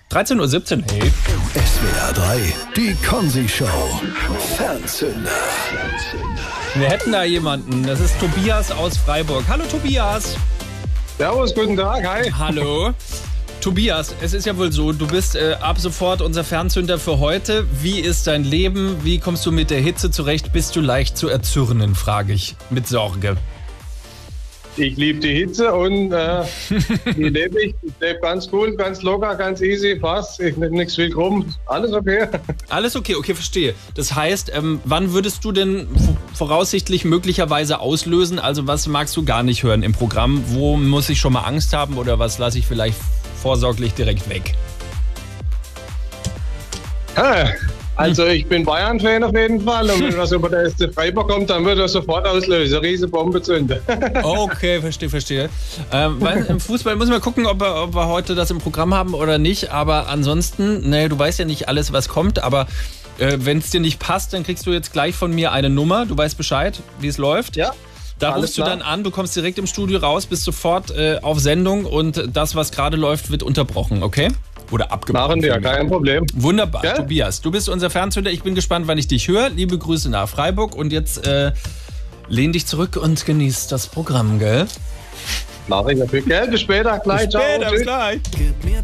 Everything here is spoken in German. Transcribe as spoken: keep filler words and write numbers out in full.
dreizehn Uhr siebzehn, hey. S W R drei, die Konzi-Show. Fernzünder. Wir hätten da jemanden. Das ist Tobias aus Freiburg. Hallo Tobias. Servus, guten Tag, hi. Hallo. Tobias, es ist ja wohl so, du bist äh, ab sofort unser Fernzünder für heute. Wie ist dein Leben? Wie kommst du mit der Hitze zurecht? Bist du leicht zu erzürnen, frage ich mit Sorge. Ich liebe die Hitze und äh, wie lebe ich? Ich lebe ganz cool, ganz locker, ganz easy, passt. Ich nehme nichts viel rum. Alles okay. Alles okay, okay, verstehe. Das heißt, ähm, wann würdest du denn voraussichtlich möglicherweise auslösen? Also was magst du gar nicht hören im Programm? Wo muss ich schon mal Angst haben oder was lasse ich vielleicht vorsorglich direkt weg? Ha, also ich bin Bayern-Fan auf jeden Fall und wenn was über der S C Freiburg kommt, dann wird er sofort auslösen. Riese Bombe zünden. Okay, verstehe, verstehe. Ähm, weil im Fußball müssen wir gucken, ob wir, ob wir heute das im Programm haben oder nicht. Aber ansonsten, ne, du weißt ja nicht alles, was kommt. Aber äh, wenn es dir nicht passt, dann kriegst du jetzt gleich von mir eine Nummer. Du weißt Bescheid, wie es läuft. Ja. Da Alles rufst du klar. dann an, du kommst direkt im Studio raus, bist sofort äh, auf Sendung und das, was gerade läuft, wird unterbrochen, okay? Oder abgebrochen. Machen wir, kein Problem. Wunderbar, Gell? Tobias, du bist unser Fernzünder. Ich bin gespannt, wann ich dich höre. Liebe Grüße nach Freiburg und jetzt äh, lehn dich zurück und genieß das Programm, gell? Mach ich natürlich. Gell, bis später, gleich. Bis später, Ciao, bis tschüss. gleich. Gib mir